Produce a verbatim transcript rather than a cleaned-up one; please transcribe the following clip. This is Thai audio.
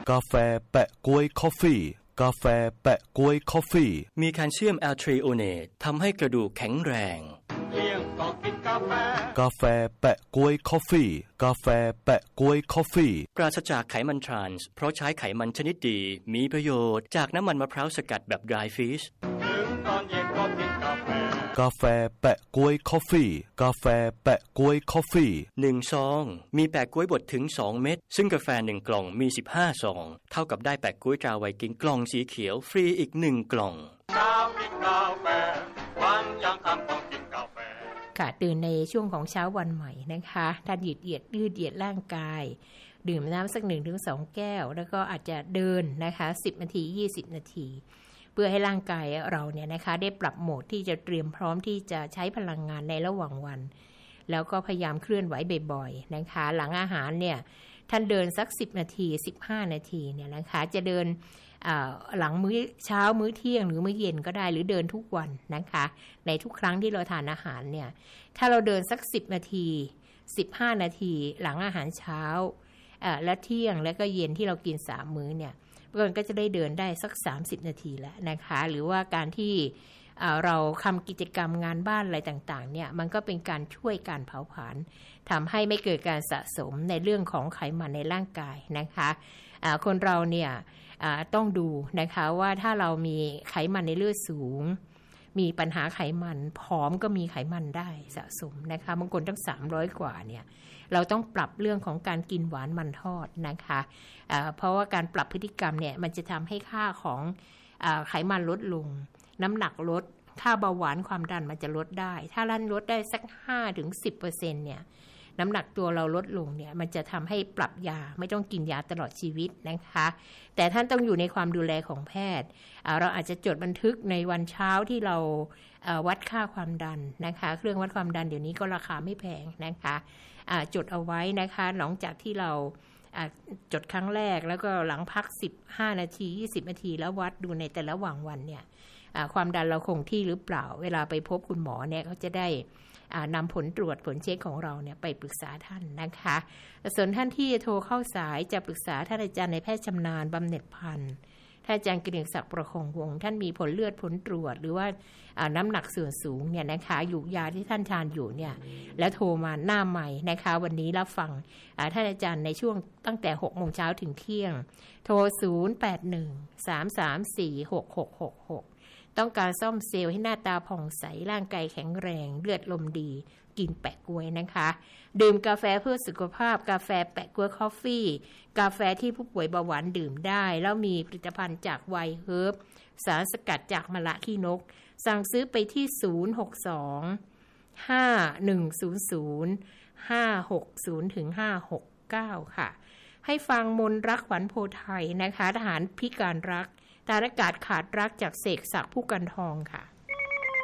กาแฟแปะก๊วยคอฟฟี่กาแฟแปะก๊วยคอฟฟี่มีแคลเซียมแอลทรีโอเนตทำให้กระดูกแข็งแรงเลี้ยงก็กินกาแฟกาแฟแปะก๊วยคอฟฟี่กาแฟแปะก๊วยคอฟฟี่ปราศจากไขมันทรานส์เพราะใช้ไขมันชนิดดีมีประโยชน์จากน้ำมันมะพร้าวสกัดแบบ dry fish ถึงตอนเย็นก็กินกาแฟกาแฟแปะก๊วยคอฟฟี่กาแฟแปะก๊วยคอฟฟี่หนึ่งซองมีแปะก๊วยบดถึงสองเม็ดซึ่งกาแฟหนึ่งกล่องมีสิบห้าซองเท่ากับได้แปะก๊วยตราไวกิ้งกล่องสีเขียวฟรีอีกหนึ่งกล่องกากินกาแฟวันยังคำต้องกินกาแฟค่ะตื่นในช่วงของเช้าวันใหม่นะคะท่านยืดเหยียดยืดเหยียดร่างกายดื่มน้ำสัก หนึ่งถึงสอง แก้วแล้วก็อาจจะเดินนะคะสิบนาทียี่สิบนาทีเพื่อให้ร่างกายเราเนี่ยนะคะได้ปรับโหมดที่จะเตรียมพร้อมที่จะใช้พลังงานในระหว่างวันแล้วก็พยายามเคลื่อนไหวบ่อยๆนะคะหลังอาหารเนี่ยท่านเดินสักสิบนาทีสิบห้านาทีเนี่ยนะคะจะเดินหลังมื้อเช้ามื้อเที่ยงหรือมื้อเย็นก็ได้หรือเดินทุกวันนะคะในทุกครั้งที่เราทานอาหารเนี่ยถ้าเราเดินสักสิบนาทีสิบห้านาทีหลังอาหารเช้าและเที่ยงและก็เย็นที่เรากินสามมื้อเนี่ยมันก็จะได้เดินได้สักสามสิบนาทีแล้วนะคะหรือว่าการที่เราทำกิจกรรมงานบ้านอะไรต่างๆเนี่ยมันก็เป็นการช่วยการเผาผลาญทำให้ไม่เกิดการสะสมในเรื่องของไขมันในร่างกายนะคะคนเราเนี่ยต้องดูนะคะว่าถ้าเรามีไขมันในเลือดสูงมีปัญหาไขมันผอมก็มีไขมันได้สะสมนะคะบางคนตั้งสามร้อยกว่าเนี่ยเราต้องปรับเรื่องของการกินหวานมันทอดนะคะะเพราะว่าการปรับพฤติกรรมเนี่ยมันจะทำให้ค่าของไขมันลดลงน้ำหนักลดค่าเบาหวานความดันมันจะลดได้ถ้าลดได้สัก ห้าถึงสิบเปอร์เซ็นต์ เนี่ยน้ำหนักตัวเราลดลงเนี่ยมันจะทำให้ปรับยาไม่ต้องกินยาตลอดชีวิตนะคะแต่ท่านต้องอยู่ในความดูแลของแพทย์เราอาจจะจดบันทึกในวันเช้าที่เราวัดค่าความดันนะคะเครื่องวัดความดันเดี๋ยวนี้ก็ราคาไม่แพงนะคะจดเอาไว้นะคะหลังจากที่เราจดครั้งแรกแล้วก็หลังพักสิบห้านาทียี่สิบนาทีแล้ววัดดูในแต่ละวันวันเนี่ยความดันเราคงที่หรือเปล่าเวลาไปพบคุณหมอเนี่ยเขาจะได้นำผลตรวจผลเช็คของเราเนี่ยไปปรึกษาท่านนะคะส่วนท่านที่โทรเข้าสายจะปรึกษาท่านอาจารย์ในแพทย์ชำนาญบำเหน็จพันธ์ท่านอาจารย์เกรียงศักดิ์ประคองวงศ์ท่านมีผลเลือดผลตรวจหรือว่าน้ำหนักส่วนสูงเนี่ยนะคะอยู่ยาที่ท่านทานอยู่เนี่ยแล้วโทรมาหน้าใหม่นะคะวันนี้รับฟังท่านอาจารย์ในช่วงตั้งแต่หกโมงเช้าถึงเที่ยงโทรศูนย์ แปด หนึ่ง สาม สาม สี่ หก หก หก หกต้องการซ่อมเซลล์ให้หน้าตาผ่องใสร่างกายแข็งแรงเลือดลมดีกินแปะก๊วยนะคะดื่มกาแฟเพื่อสุขภาพกาแฟแปะก๊วยคอฟฟี่กาแฟที่ผู้ป่วยเบาหวานดื่มได้แล้วมีผลิตภัณฑ์จากไวเฮิร์บสารสกัดจากมะละขี้นกสั่งซื้อไปที่ศูนย์ หก สอง ห้า หนึ่ง ศูนย์ ศูนย์ ห้า หก ศูนย์ ถึง ห้า หก เก้าค่ะให้ฟังมนรักขวัญโพไทยนะคะทหารพิการรักตาอากาศขาดรักจากเสกศักดิ์ผู้กันทองค่ะ